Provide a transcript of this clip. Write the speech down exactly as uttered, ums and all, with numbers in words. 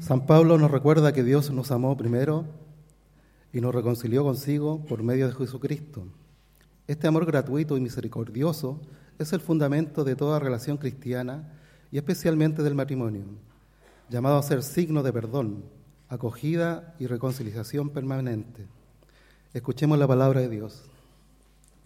San Pablo nos recuerda que Dios nos amó primero y nos reconcilió consigo por medio de Jesucristo. Este amor gratuito y misericordioso es el fundamento de toda relación cristiana y especialmente del matrimonio, llamado a ser signo de perdón, acogida y reconciliación permanente. Escuchemos la palabra de Dios.